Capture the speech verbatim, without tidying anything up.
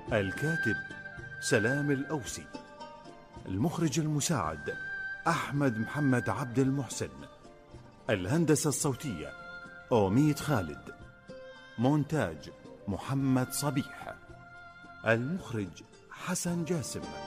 الكاتب سلام الأوسي. المخرج المساعد أحمد محمد عبد المحسن. الهندسة الصوتية أوميد خالد. مونتاج محمد صبيح. المخرج حسن جاسم.